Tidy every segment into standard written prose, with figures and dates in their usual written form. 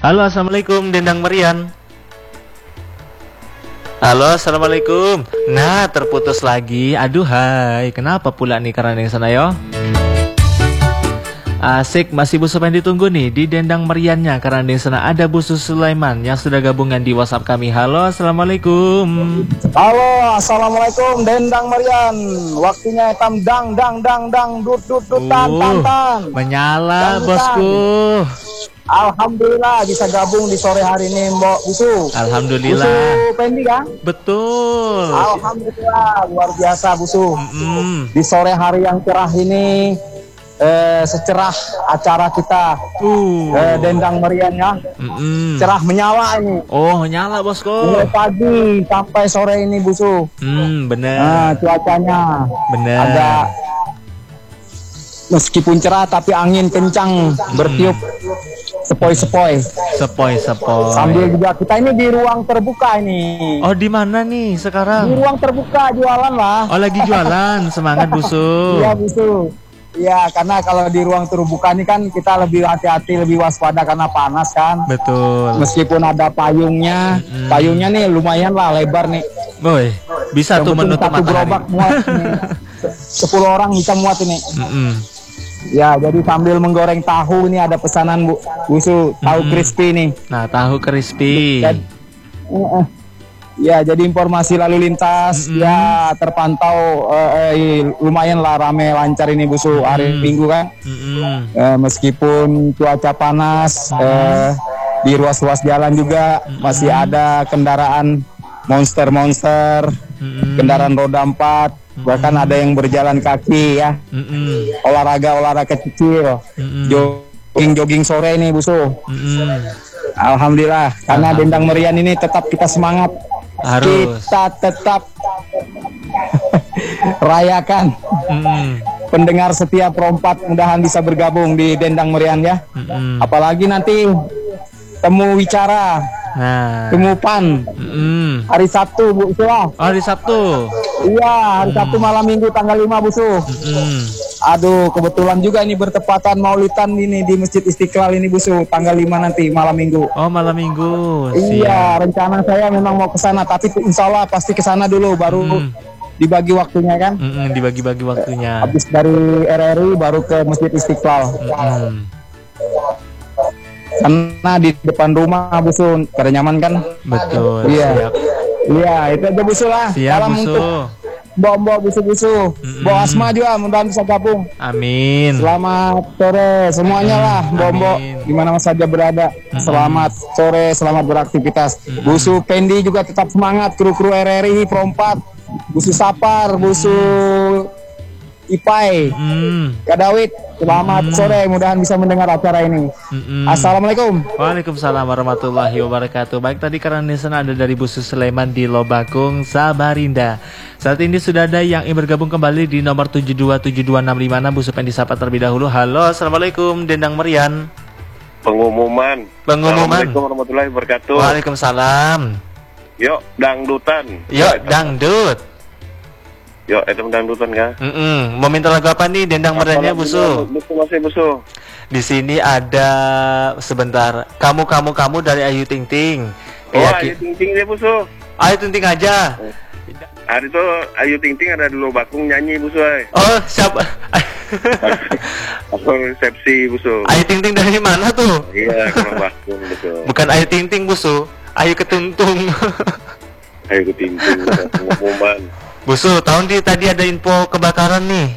Halo, assalamualaikum Dendang Merian. Halo, assalamualaikum. Nah, terputus lagi. Aduh, hai. Kenapa pula nih karena yang sana yo? Asik, masih Busu pengen ditunggu nih di Dendang Meriannya. Karena di sana ada Busu Sulaiman yang sudah gabungan di WhatsApp kami. Halo, assalamualaikum. Halo, assalamualaikum Dendang Merian. Waktunya hitam dang dut tan. Menyala Dang, bosku. Alhamdulillah bisa gabung di sore hari ini Mbok Busu. Alhamdulillah. Busu Pendi kan? Betul. Alhamdulillah luar biasa Busu. Di sore hari yang cerah ini secerah acara kita Dendang Meriannya cerah menyala ini. Oh, menyala bosku. Mulai pagi sampai sore ini Busu. Bener. Nah, cuacanya bener. agak meskipun cerah tapi angin kencang bertiup sepoi-sepoi. Sambil juga kita ini di ruang terbuka ini. Oh, di mana nih sekarang? Di ruang terbuka jualan lah. Oh, lagi jualan. Semangat Busu. Iya Busu. Iya, karena kalau di ruang terbuka ini kan kita lebih hati-hati, lebih waspada karena panas kan. Betul. Meskipun ada payungnya, payungnya nih lumayan lah lebar nih. Boy, bisa tuh menutup satu gerobak muat nih. 10 orang bisa muat ini. Ya, jadi sambil menggoreng tahu ini ada pesanan Busu, tahu crispy nih. Nah, tahu crispy. Ya, jadi informasi lalu lintas ya terpantau lumayan lah rame lancar ini Busu hari Minggu kan. Meskipun cuaca panas, di ruas-ruas jalan juga masih ada kendaraan monster, kendaraan roda 4. Bahkan ada yang berjalan kaki ya, olahraga kecil, jogging sore ini Busu. Alhamdulillah, karena Dendang Merian ini tetap kita semangat, kita tetap rayakan. Pendengar setiap Rompat mudahan bisa bergabung di Dendang Merian ya. Apalagi nanti temu wicara. Nah, Temupan hari Sabtu Busu. Hari Sabtu. Iya, hari Sabtu malam Minggu tanggal 5 Busu. Aduh, kebetulan juga ini bertepatan Maulidan ini di Masjid Istiqlal ini Busu, tanggal 5 nanti malam Minggu. Oh, malam Minggu. Iya, rencana saya memang mau ke sana, tapi insya Allah pasti ke sana dulu baru dibagi waktunya kan. Dibagi-bagi waktunya. Habis dari RRI baru ke Masjid Istiqlal. Karena di depan rumah Busu, pada nyaman kan? Betul. Iya. Siap. Iya, itu aja Busu lah. Siap, Salam Busu. untuk Mbok Busu. Mbok Asma juga mudah-mudahan bisa gabung. Amin. Selamat sore semuanya lah Mbok di mana saja berada. Selamat sore, selamat beraktivitas. Busu Pendi juga tetap semangat, kru-kru RRI Perompat, Busu Sapar, Busu Ipai, Kak Dawid, selamat sore, mudahan bisa mendengar acara ini. Assalamualaikum. Waalaikumsalam warahmatullahi wabarakatuh. Baik, tadi karena di sana ada dari Busu Sulaiman di Lobakung, Samarinda. Saat ini sudah ada yang ingin bergabung kembali di nomor 7272656. Busu pengen disapa terlebih dahulu. Halo, assalamualaikum Dendang Merian. Pengumuman. Assalamualaikum warahmatullahi wabarakatuh. Waalaikumsalam. Yuk dangdutan. Yuk dangdut. Yuk itu dangdutan kan. Mau minta lagu apa nih Dendang Meriannya Busu? Busu. Di sini ada sebentar. Kamu dari Ayu Ting Ting. Ayu Ting Ting deh Busu. Ayu Ting Ting aja. Hari itu Ayu Ting Ting ada di Lobakung nyanyi Busu. Oh, siapa? Aku resepsi Busu. Ayu Ting Ting dari mana tuh? Iya, ke Lobakung Busu. Bukan Ayu Ting Ting Busu, Ayu Ketuntung. Ayu Ting Ting pengumuman. Busu, tadi ada info kebakaran nih.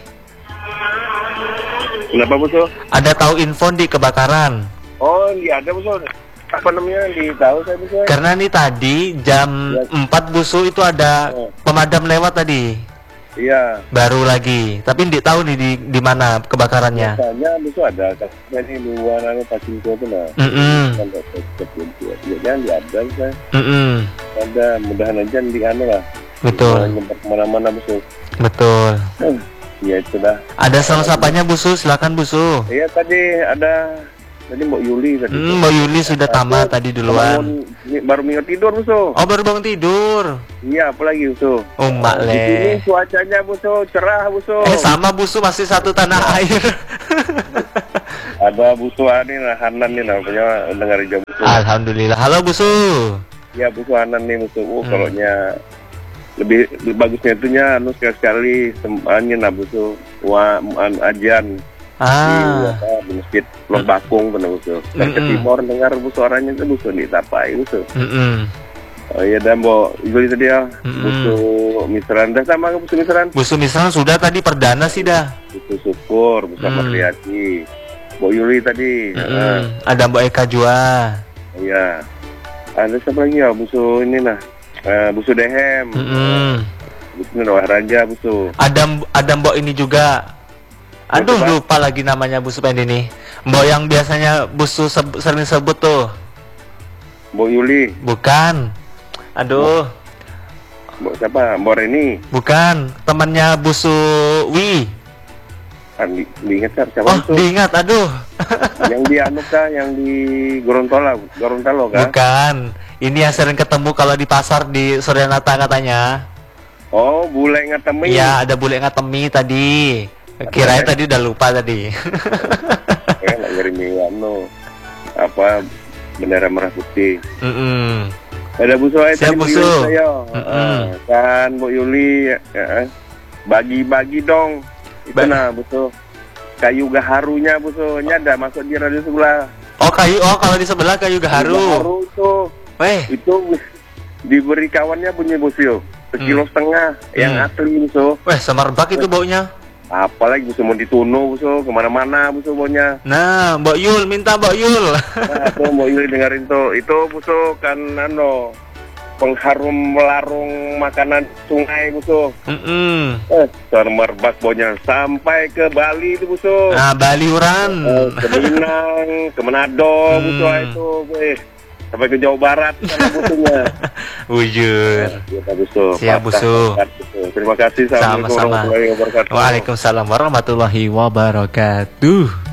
Kenapa Busu? Ada tahu info di kebakaran. Oh, iya ada Busu. Apa namanya? Tahu saya Busu. Karena nih tadi jam 4 Busu itu ada pemadam lewat tadi. Iya. Baru lagi. Tapi tidak tahu nih di mana kebakarannya. Biasanya Busu ada kasih di luar Pacinko itu lah. Jangan diadal saya. Ada mudahan aja di lah. Betul. Kemana-mana Busu. Betul. Ya itu dah. Ada salah sapanya Busu, silakan Busu. Iya tadi ada. Tadi Mbak Yuli tadi. Mbak Yuli sudah tamat tadi duluan. Baru minggu tidur Busu. Oh, baru bangun tidur. Iya, apalagi Busu. Oh, Mbak Le. Di sini cuacanya Busu cerah Busu. Sama Busu, masih satu tanah air. Ada Busu nih lah, Hanan nih namanya, dengar aja Busu. Alhamdulillah. Halo Busu. Ya Busu Hanan nih Busu. Kalau nya lebih bagusnya itunya anu sekali semuanya nah Busu. Ajan di masjid Lok Bakung benar Busu. Dan ke timur dengar Busu suaranya itu Busu di Tapai Busu. Oh iya dan Ibu tadi ya. Busu Misran dah sama ke Busu Misran. Busu Misran sudah tadi perdana sih dah. Busu Syukur bersama Riyadi. Mbok Yuli tadi. Ada Mbok Eka juga. Iya. Ada siapa lagi ya Busu ini nah. Busu Dehem. Busu Raja Busu. Ada Mbok ini juga. Aduh lupa lagi namanya Busu Pendi nih. Mbok yang biasanya Busu sering sebut tuh. Mbok Yuli. Bukan. Aduh. Mbok siapa? Mbok Reni. Bukan. Temannya Busu Wi. Diingat kan siapa itu? Diingat, aduh. Yang di anu kah? Yang di Gorontalo kah? Bukan. Ini yang sering ketemu kalau di pasar di Suryanata katanya. Oh, bule ngatemi. Iya, ada bule ngatemi tadi. Kirain tadi udah lupa tadi. Nak ngirim anu apa bendera merah putih. Ada Busu aja tadi Busu. Kan Bu Yuli ya. Bagi-bagi dong. Itu nah Busu. Kayu gaharunya Busu. Ada masuk di radio sebelah. Oh kalau di sebelah kayu gaharu. Gaharu tuh. Itu diberi kawannya punya Busu. 1,5 kilo yang asli Busu. Semerbak itu baunya. Apalagi Busu mau ditunu Busu kemana-mana Busu baunya. Nah, Mbok Yul minta Mbok Yul. Nah, tuh Mbok Yul dengerin tuh. Itu Busu kan pengharum melarung makanan sungai Busu. Semerbak baunya sampai ke Bali itu Busu. Nah, Bali uran. Ke Minang, ke Manado Busu itu. Sampai ke Jawa Barat karena Busunya. Wujur. Siap Busu. Terima kasih. Sama-sama. Waalaikumsalam warahmatullahi wabarakatuh.